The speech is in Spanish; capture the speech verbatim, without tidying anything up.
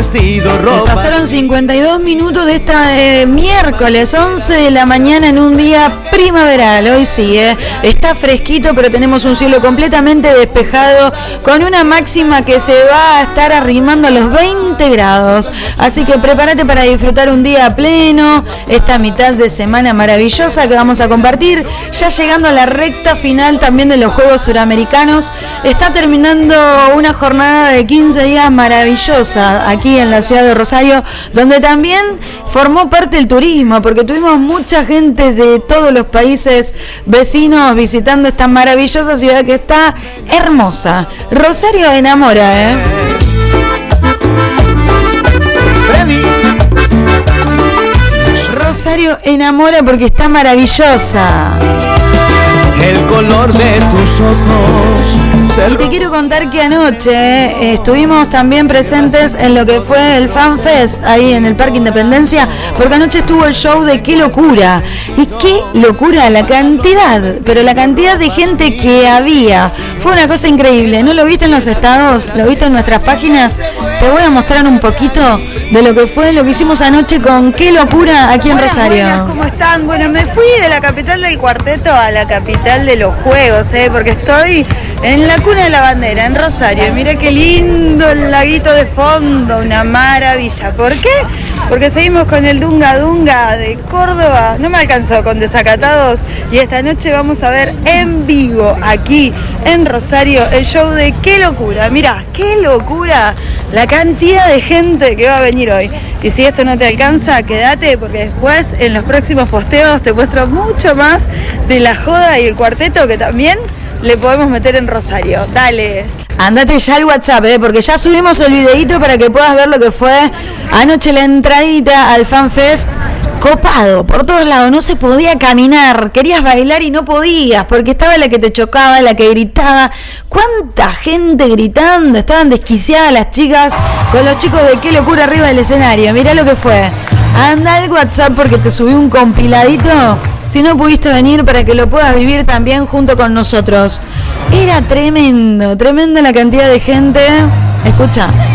vestido, ropa. Pasaron cincuenta y dos minutos de esta eh, miércoles, once de la mañana en un día primaveral. Hoy sí, eh, está fresquito, pero tenemos un cielo completamente despejado con una máxima que se va a estar arrimando a los veinte grados. Así que prepárate para disfrutar un día pleno, esta mitad de semana maravillosa que vamos a compartir. Ya llegando a la recta final también de los Juegos Suramericanos, está terminando una jornada de quince días maravillosa aquí en la ciudad de Rosario, donde también formó parte del turismo, porque tuvimos mucha gente de todos los países vecinos visitando esta maravillosa ciudad que está hermosa. Rosario enamora, ¿eh? Rosario enamora porque está maravillosa. El color de tus ojos. Y te quiero contar que anoche eh, estuvimos también presentes en lo que fue el Fan Fest ahí en el Parque Independencia, porque anoche estuvo el show de Qué Locura. Y qué locura la cantidad, pero la cantidad de gente que había. Fue una cosa increíble. ¿No lo viste en los estados? ¿Lo viste en nuestras páginas? Te voy a mostrar un poquito de lo que fue, lo que hicimos anoche con Qué Locura aquí en Buenas, Rosario. Buenas, ¿cómo están? Bueno, me fui de la capital del cuarteto a la capital de los juegos, ¿eh? Porque estoy en la cuna de la bandera, en Rosario. Y mira qué lindo el laguito de fondo, una maravilla. ¿Por qué? Porque seguimos con el Dunga Dunga de Córdoba. No me alcanzó con Desacatados. Y esta noche vamos a ver en vivo, aquí en Rosario, el show de Qué Locura. Mirá, qué locura la cantidad de gente que va a venir hoy. Y si esto no te alcanza, quédate, porque después en los próximos posteos te muestro mucho más de la joda y el cuarteto que también le podemos meter en Rosario. Dale. Andate ya al WhatsApp, ¿eh? Porque ya subimos el videito para que puedas ver lo que fue anoche la entradita al Fan Fest. Copado, por todos lados, no se podía caminar, querías bailar y no podías, porque estaba la que te chocaba, la que gritaba. ¿Cuánta gente gritando? Estaban desquiciadas las chicas con los chicos de Qué Locura arriba del escenario. Mirá lo que fue. Anda al WhatsApp porque te subí un compiladito, si no pudiste venir, para que lo puedas vivir también junto con nosotros. Era tremendo, tremenda la cantidad de gente. Escucha.